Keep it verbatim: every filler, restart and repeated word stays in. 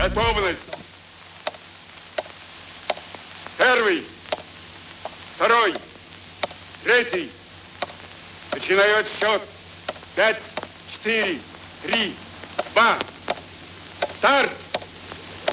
Готовность. Первый, второй, третий. Начинаю отсчет. Пять, четыре, три, два. Старт!